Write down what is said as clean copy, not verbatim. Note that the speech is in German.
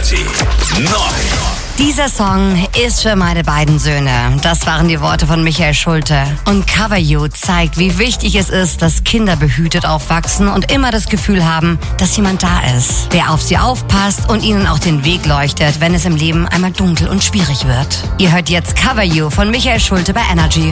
Energy. Neu. Dieser Song ist für meine beiden Söhne. Das waren die Worte von Michael Schulte. Und Cover You zeigt, wie wichtig es ist, dass Kinder behütet aufwachsen und immer das Gefühl haben, dass jemand da ist, der auf sie aufpasst und ihnen auch den Weg leuchtet, wenn es im Leben einmal dunkel und schwierig wird. Ihr hört jetzt Cover You von Michael Schulte bei Energy.